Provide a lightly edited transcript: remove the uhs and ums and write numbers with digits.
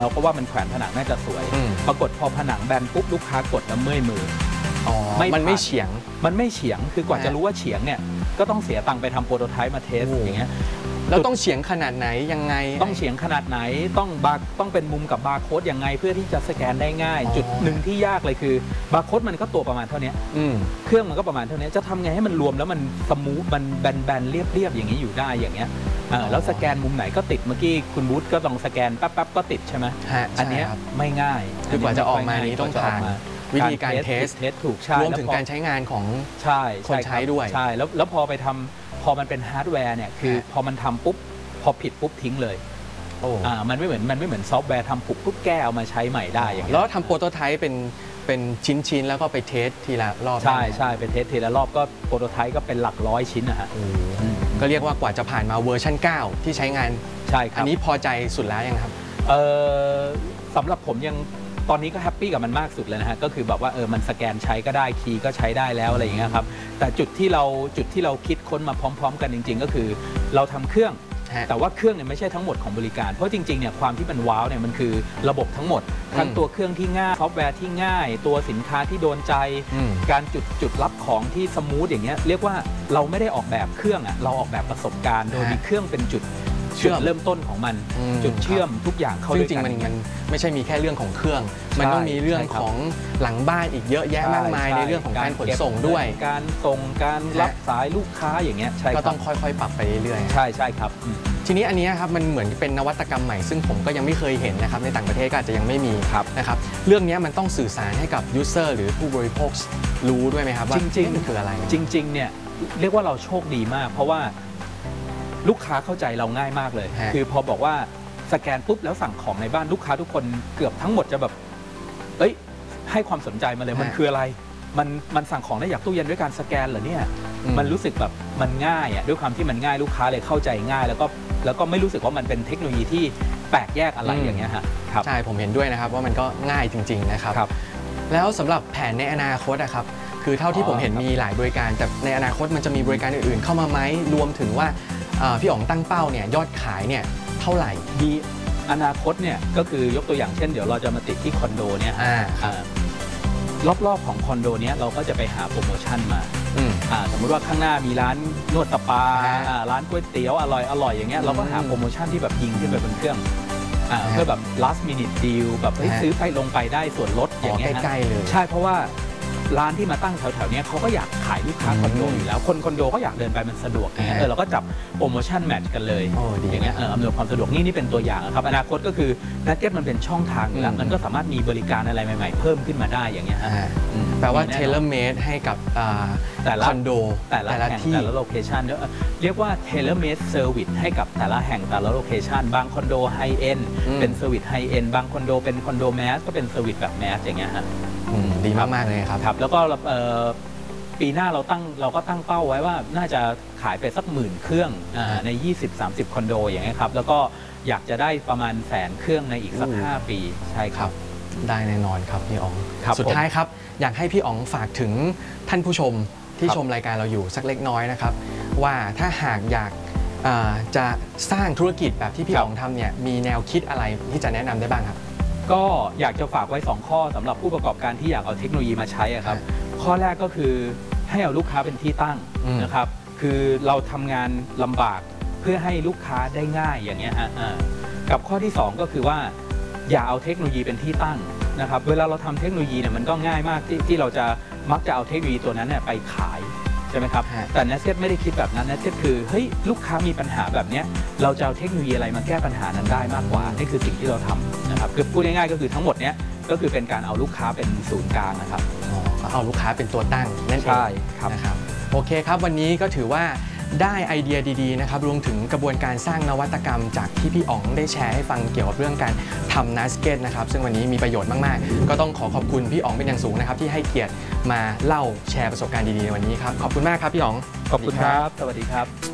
เราก็ว่ามันแขวนผนังน่าจะสวยปรากฏพอผนังแบนปุ๊บลูกค้ากดแล้วเมื่อยมือมันไม่เฉียงคือกว่าจะรู้ว่าเฉียงเนี่ยก็ต้องเสียตังค์ไปทำโปรโตไทป์มาเทสอย่างเงี้ยแล้วต้องเฉียงขนาดไหนยังไงต้องเฉียงขนาดไหนต้องเป็นมุมกับบาร์โค้ดยังไงเพื่อที่จะสแกนได้ง่ายจุดหนึ่งที่ยากเลยคือบาร์โค้ดมันก็ตัวประมาณเท่านี้เครื่องมันก็ประมาณเท่านี้จะทำไงให้มันรวมแล้วมันสมูทมันแบนๆเรียบๆอย่างนี้อยู่ได้อย่างเงี้ยแล้วสแกนมุมไหนก็ติดเมื่อกี้คุณบูธก็ลองสแกนแป๊บๆก็ติดใช่ไหมอันนี้ไม่ง่ายคือกว่าจะออกมานี้ต้องผ่านวิธีการเทสถูกใช่รวมถึงการใช้งานของคนใช้ด้วยใช่แล้วพอมันเป็นฮาร์ดแวร์เนี่ยคือพอมันทำปุ๊บพอผิดปุ๊บทิ้งเลยมันไม่เหมือนซอฟต์แวร์ทำปุ๊บแก้เอามาใช้ใหม่ได้อย่างเงี้ยแล้วทำโปรโตไทป์เป็นชิ้นแล้วก็ไปเทสทีละรอบใช่ไปเทสทีละรอบก็โปรโตไทป์ก็เป็นหลักร้อยชิ้นนะฮะก็เรียกว่ากว่าจะผ่านมาเวอร์ชัน9ที่ใช้งานใช่ครับอันนี้พอใจสุดแล้วยังครับสำหรับผมยังตอนนี้ก็แฮปปี้กับมันมากสุดเลยนะฮะก็คือแบบว่ามันสแกนใช้ก็ได้คีย์ก็ใช้ได้แล้วอะไรอย่างเงี้ยครับแต่จุดที่เราคิดค้นมาพร้อมๆกันจริงๆก็คือเราทำเครื่องแต่ว่าเครื่องเนี่ยไม่ใช่ทั้งหมดของบริการเพราะจริงๆเนี่ยความที่มันว้าวเนี่ยมันคือระบบทั้งหมดทั้งตัวเครื่องที่ง่ายซอฟต์แวร์ที่ง่ายตัวสินค้าที่โดนใจการจุดรับของที่สมูทอย่างเงี้ยเรียกว่าเราไม่ได้ออกแบบเครื่องอ่ะเราออกแบบประสบการณ์โดยมีเครื่องเป็นจุดเริ่มต้นของมันจุดเชื่อมทุกอย่างเข้าด้วยกันจริงๆมันไม่ใช่มีแค่เรื่องของเครื่องมันต้องมีเรื่องของหลังบ้านอีกเยอะแยะมากมายในเรื่องของการขนส่งด้วยการส่งการรับสายลูกค้าอย่างเงี้ยก็ต้องค่อยๆปรับไปเรื่อยๆใช่ครับทีนี้อันนี้ครับมันเหมือนเป็นนวัตกรรมใหม่ซึ่งผมก็ยังไม่เคยเห็นนะครับในต่างประเทศก็อาจจะยังไม่มีนะครับเรื่องนี้มันต้องสื่อสารให้กับยูเซอร์หรือผู้บริโภครู้ด้วยไหมครับว่าจริงๆมันคืออะไรจริงๆเนี่ยเรียกว่าเราโชคดีมากเพราะว่าลูกค้าเข้าใจเราง่ายมากเลยคือพอบอกว่าสแกนปุ๊บแล้วสั่งของในบ้านลูกค้าทุกคนเกือบทั้งหมดจะแบบให้ความสนใจมาเลยมันคืออะไรมันสั่งของได้จากตู้เย็นด้วยการสแกนเหรอเนี่ยมันรู้สึกแบบมันง่ายด้วยความที่มันง่ายลูกค้าเลยเข้าใจง่ายแล้วก็ไม่รู้สึกว่ามันเป็นเทคโนโลยีที่แปลกแยกอะไรอย่างเงี้ยใช่ผมเห็นด้วยนะครับว่ามันก็ง่ายจริงๆนะครับแล้วสำหรับแผนในอนาคตนะครับคือเท่าที่ผมเห็นมีหลายบริการแต่ในอนาคตมันจะมีบริการอื่นๆเข้ามาไหมรวมถึงว่าพี่อ๋องตั้งเป้าเนี่ยยอดขายเนี่ยเท่าไหร่มีอนาคตเนี่ยก็คือยกตัวอย่างเช่นเดี๋ยวเราจะมาติดที่คอนโดเนี่ยรอบๆของคอนโดเนี้ยเราก็จะไปหาโปรโมชั่นมาสมมติว่าข้างหน้ามีร้านนวดสปาร้านก๋วยเตี๋ยวอร่อยอย่างเงี้ยเราก็หาโปรโมชั่นที่แบบยิงขึ้นไปบนเครื่องเพื่อแบบ last minute deal แบบซื้อไปลงไปได้ส่วนลดอย่างเงี้ยใกล้ๆเลยใช่เพราะว่าร้านที่มาตั้งแถวๆนี้เขาก็อยากขายลูกค้าคอนโดอยู่แล้วคนคอนโดก็อยากเดินไปมันสะดวกอย่างเงี้ยเราก็จับโปรโมชั่นแมทช์กันเลยอย่างเงี้ยอำนวยความสะดวกนี่เป็นตัวอย่างครับอนาคตก็คือนักเก็ตมันเป็นช่องทางแล้วมันก็สามารถมีบริการอะไรใหม่ๆเพิ่มขึ้นมาได้อย่างเงี้ยแปลว่าเทเลเมดให้กับแต่ละคอนโดแต่ละที่แต่ละโลเคชันเรียกว่าเทเลเมดเซอร์วิสให้กับแต่ละแห่งแต่ละโลเคชันบางคอนโดไฮเอ็นเป็นเซอร์วิสไฮเอ็นบางคอนโดเป็นคอนโดแมสก็เป็นเซอร์วิสแบบแมสอย่างเงี้ยฮะดีมากๆเลยครับแล้วก็ปีหน้าเราก็ตั้งเป้าไว้ว่าน่าจะขายไปสัก10,000 เครื่องใน 20-30 คอนโดอย่างเงี้ยครับแล้วก็อยากจะได้ประมาณ100,000 เครื่องในอีกสัก5 ปีใช่ครับได้แน่นอนครับพี่อ๋องสุดท้ายครับอยากให้พี่อ๋องฝากถึงท่านผู้ชมที่ชมรายการเราอยู่สักเล็กน้อยนะครับว่าถ้าหากอยากจะสร้างธุรกิจแบบที่พี่อ๋องทำเนี่ยมีแนวคิดอะไรที่จะแนะนำได้บ้างครับก็อยากจะฝากไว้2ข้อสำหรับผู้ประกอบการที่อยากเอาเทคโนโลยีมาใช้ครับข้อแรกก็คือให้เอาลูกค้าเป็นที่ตั้งนะครับคือเราทำงานลำบากเพื่อให้ลูกค้าได้ง่ายอย่างเงี้ยฮะกับข้อที่2ก็คือว่าอย่าเอาเทคโนโลยีเป็นที่ตั้งนะครับเวลาเราทำเทคโนโลยีเนี่ยมันก็ง่ายมากที่เราจะมักจะเอาเทคโนโลยีตัวนั้นเนี่ยไปขายใช่ไหมครับแต่เนสเซ็ตไม่ได้คิดแบบนั้นเนสเซ็ตคือเฮ้ยลูกค้ามีปัญหาแบบนี้เราจะเอาเทคโนโลยีอะไรมาแก้ปัญหานั้นได้มากกว่านี่คือสิ่งที่เราทำนะครับคือพูดง่ายๆก็คือทั้งหมดเนี้ยก็คือเป็นการเอาลูกค้าเป็นศูนย์กลางนะครับเอาลูกค้าเป็นตัวตั้งนั่นเองนะครับโอเคครับวันนี้ก็ถือว่าได้ไอเดียดีๆนะครับรวมถึงกระบวนการสร้างนวัตกรรมจากที่พี่อ๋องได้แชร์ให้ฟังเกี่ยวกับเรื่องการทำนัสเก็ตนะครับซึ่งวันนี้มีประโยชน์มากๆก็ต้องขอบคุณพี่อ๋องเป็นอย่างสูงนะครับที่ให้เกียรติมาเล่าแชร์ประสบการณ์ดีๆในวันนี้ครับขอบคุณมากครับพี่อ๋องขอบคุณครับสวัสดีครับ